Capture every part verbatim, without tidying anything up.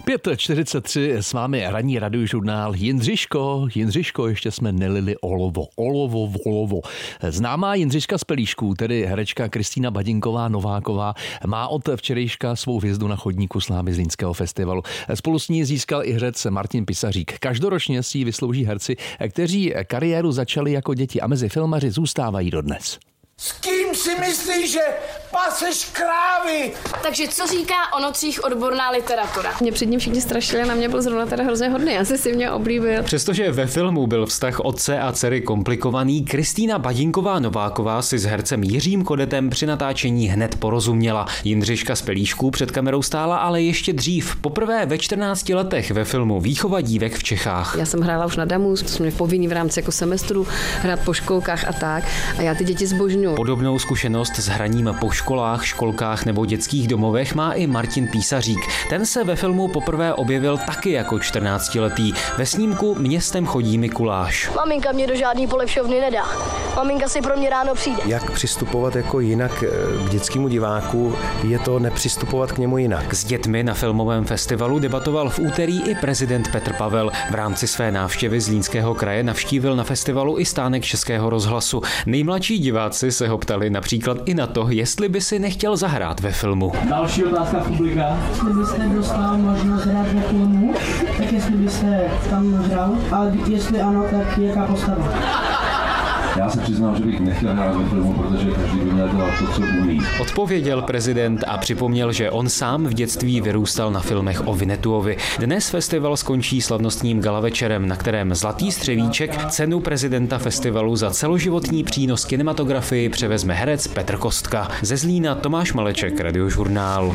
pět čtyřicet tři s vámi ranní radiožurnál. Jindřiško, Jindřiško, ještě jsme nelili olovo, olovo, olovo. Známá Jindřiška z Pelíšků, tedy herečka Kristýna Badinková Nováková, má od včerejška svou hvězdu na chodníku slávy Zlínského festivalu. Spolu s ní získal i herec Martin Pisařík. Každoročně si ji vyslouží herci, kteří kariéru začali jako děti a mezi filmaři zůstávají dodnes. S kým si myslíš, že paseš krávy? Takže co říká o nocích odborná literatura? Mě před ním všichni strašili a na mě byl zrovna teda hrozně hodný. Asi si mě oblíbil. Přestože ve filmu byl vztah otce a dcery komplikovaný, Kristýna Badinková Nováková si s hercem Jiřím Kodetem při natáčení hned porozuměla. Jindřiška z Pelíšků před kamerou stála ale ještě dřív. Poprvé ve čtrnácti letech ve filmu Výchova dívek v Čechách. Já jsem hrála už na damu, jsme měli povinný v rámci jako semestru hrát po školkách a tak. A já ty děti zbožňuju. Podobnou zkušenost s hraním po školách, školkách nebo dětských domovech má i Martin Písařík. Ten se ve filmu poprvé objevil taky jako čtrnáctiletý. Ve snímku Městem chodí Mikuláš. Maminka mě do žádný polevšovny nedá. Maminka si pro mě ráno přijde. Jak přistupovat jako jinak k dětskému diváku, je to nepřistupovat k němu jinak. S dětmi na filmovém festivalu debatoval v úterý i prezident Petr Pavel. V rámci své návštěvy Zlínského kraje navštívil na festivalu i stánek Českého rozhlasu. Nejmladší diváci se ho ptali například i na to, jestli by si nechtěl zahrát ve filmu. Další otázka publika. Jestli byste dostal možnost hrát ve filmu, tak jestli byste tam hrál a jestli ano, tak jaká postava? Já se přiznám, že bych nechtěl hrát ve filmu, protože každý by měl dělat to, co umí. Odpověděl prezident a připomněl, že on sám v dětství vyrůstal na filmech o Vinetuovi. Dnes festival skončí slavnostním galavečerem, na kterém Zlatý střevíček, cenu prezidenta festivalu za celoživotní přínos kinematografii, převezme herec Petr Kostka. Ze Zlína Tomáš Maleček, Radiožurnál.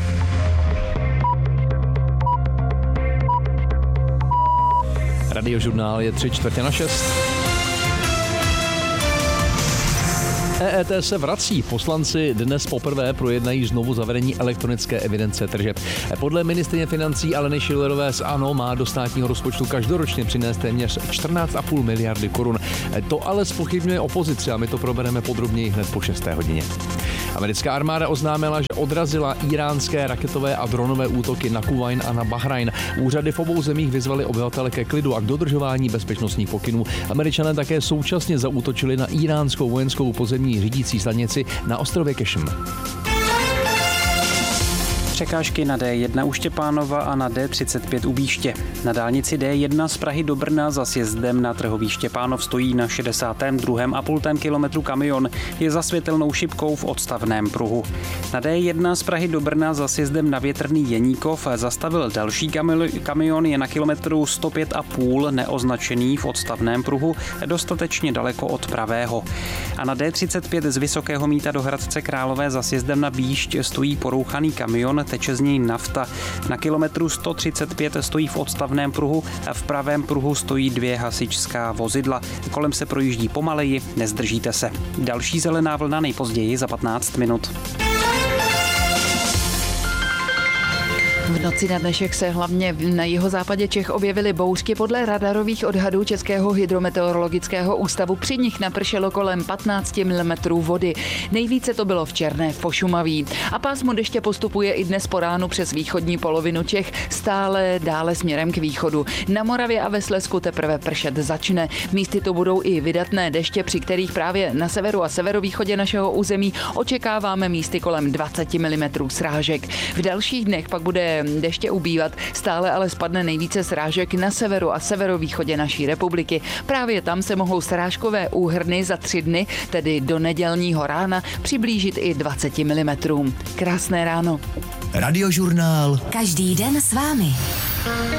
Radiožurnál je tři čtvrtě na šest. E E T se vrací. Poslanci dnes poprvé projednají znovu zavedení elektronické evidence tržeb. Podle ministryně financí Aleny Schillerové z ANO má do státního rozpočtu každoročně přinést téměř čtrnáct a půl miliardy korun. To ale zpochybňuje opozice a my to probereme podrobněji hned po šesté hodině. Americká armáda oznámila, že odrazila iránské raketové a dronové útoky na Kuvajn a na Bahrajn. Úřady v obou zemích vyzvaly obyvatele ke klidu a k dodržování bezpečnostních pokynů. Američané také současně zaútočili na iránskou vojenskou pozemní řídící stanici na ostrově Kešm. Překážky na D jedna u Štěpánova a na D třicet pět u Bíště. Na dálnici D jedna z Prahy do Brna za sjezdem na trhový Štěpánov stojí na šedesátém druhém a půltém kilometru kamion. Je za světelnou šipkou v odstavném pruhu. Na D jedna z Prahy do Brna za sjezdem na Větrný Jeníkov zastavil další kamion, je na kilometru sto pět a půl neoznačený v odstavném pruhu, dostatečně daleko od pravého. A na D třicet pět z Vysokého Mýta do Hradce Králové za sjezdem na Bíšť stojí porouchaný kamion, teče z něj nafta. Na kilometru sto třicet pět stojí v odstavném pruhu a v pravém pruhu stojí dvě hasičská vozidla. Kolem se projíždí pomaleji, nezdržíte se. Další zelená vlna nejpozději za patnáct minut. V noci na dnešek se hlavně na jihozápadě Čech objevily bouřky. Podle radarových odhadů Českého hydrometeorologického ústavu při nich napršelo kolem patnáct milimetrů vody. Nejvíce to bylo v Černé v Pošumaví. A pásmo deště postupuje i dnes po ránu přes východní polovinu Čech, stále dále směrem k východu. Na Moravě a ve Slezsku teprve pršet začne. Místy to budou i vydatné deště, při kterých právě na severu a severovýchodě našeho území očekáváme místy kolem dvacet milimetrů srážek. V dalších dnech pak bude deště ubývat, stále ale spadne nejvíce srážek na severu a severovýchodě naší republiky. Právě tam se mohou srážkové úhrny za tři dny, tedy do nedělního rána, přiblížit i dvacet milimetrů. Krásné ráno. Radiožurnál. Každý den s vámi.